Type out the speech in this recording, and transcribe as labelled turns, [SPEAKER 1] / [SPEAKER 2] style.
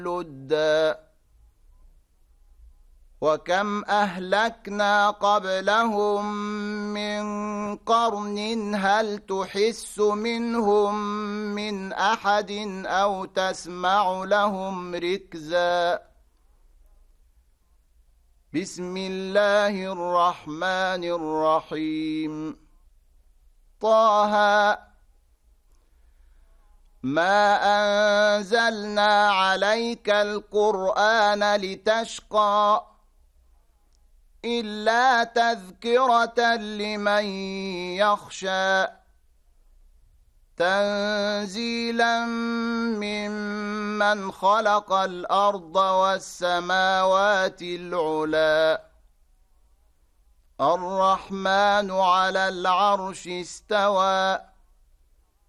[SPEAKER 1] لُدًّا وكم أهلكنا قبلهم من قرن هل تحس منهم من أحد أو تسمع لهم ركزا بسم الله الرحمن الرحيم طه ما أنزلنا عليك القرآن لتشقى إلا تذكرة لمن يخشى تنزيلا ممن خلق الأرض والسماوات العلى الرحمن على العرش استوى